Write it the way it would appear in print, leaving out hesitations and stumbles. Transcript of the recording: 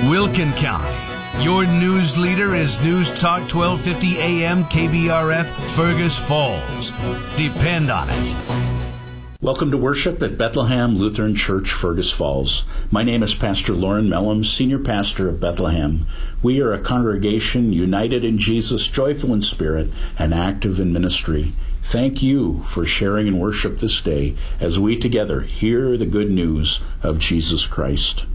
Wilkin County. Your news leader is News Talk 1250 AM KBRF Fergus Falls. Depend on it. Welcome to worship at Bethlehem Lutheran Church, Fergus Falls. My name is Pastor Lauren Mellum, Senior Pastor of Bethlehem. We are a congregation united in Jesus, joyful in spirit, and active in ministry. Thank you for sharing in worship this day as we together hear the good news of Jesus Christ.